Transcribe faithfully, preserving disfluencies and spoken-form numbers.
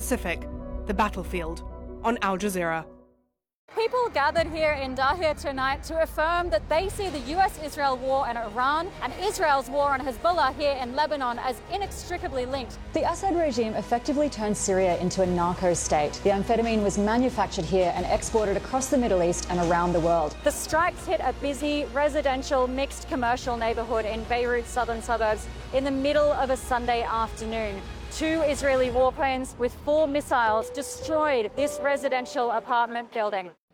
Pacific, the battlefield, on Al Jazeera. People gathered here in Dahir tonight to affirm that they see the U S Israel war in Iran and Israel's war on Hezbollah here in Lebanon as inextricably linked. The Assad regime effectively turned Syria into a narco state. The amphetamine was manufactured here and exported across the Middle East and around the world. The strikes hit a busy residential mixed commercial neighbourhood in Beirut's southern suburbs in the middle of a Sunday afternoon. Two Israeli warplanes with four missiles destroyed this residential apartment building.